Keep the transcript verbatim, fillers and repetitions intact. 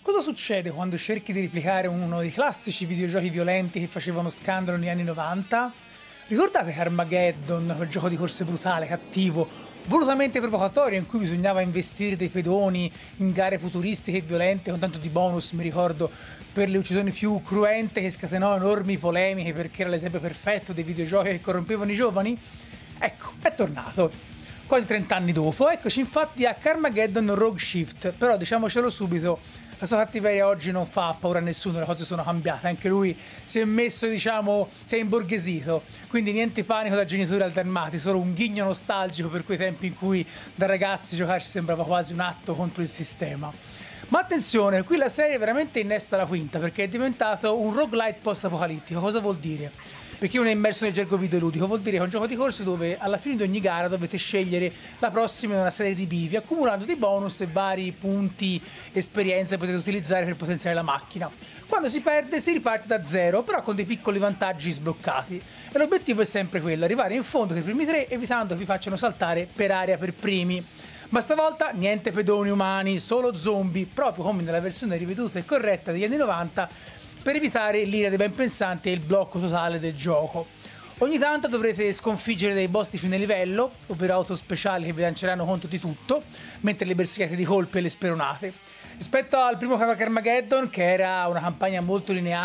Cosa succede quando cerchi di replicare uno dei classici videogiochi violenti che facevano scandalo negli anni novanta? Ricordate Carmageddon, quel gioco di corse brutale, cattivo, volutamente provocatorio in cui bisognava investire dei pedoni in gare futuristiche e violente con tanto di bonus, mi ricordo, per le uccisioni più cruente, che scatenò enormi polemiche perché era l'esempio perfetto dei videogiochi che corrompevano i giovani? Ecco, è tornato. Quasi trenta anni dopo, eccoci infatti a Carmageddon Rogue Shift, però diciamocelo subito, la sua cattiveria oggi non fa paura a nessuno, le cose sono cambiate, anche lui si è messo, diciamo, si è imborghesito, quindi niente panico da genitori alternati, solo un ghigno nostalgico per quei tempi in cui da ragazzi giocarci sembrava quasi un atto contro il sistema. Ma attenzione, qui la serie veramente innesta la quinta, perché è diventato un roguelite post-apocalittico. Cosa vuol dire? Per chi non è immerso nel gergo videoludico, vuol dire che è un gioco di corse dove alla fine di ogni gara dovete scegliere la prossima in una serie di bivi, accumulando dei bonus e vari punti, esperienze che potete utilizzare per potenziare la macchina. Quando si perde si riparte da zero, però con dei piccoli vantaggi sbloccati. E l'obiettivo è sempre quello, arrivare in fondo tra i primi tre, evitando che vi facciano saltare per aria per primi. Ma stavolta niente pedoni umani, solo zombie, proprio come nella versione riveduta e corretta degli anni novanta, per evitare l'ira dei ben pensanti e il blocco totale del gioco. Ogni tanto dovrete sconfiggere dei boss di fine livello, ovvero auto speciali che vi lanceranno contro di tutto, mentre le bersagliate di colpi e le speronate. Rispetto al primo Carmageddon, che era una campagna molto lineare,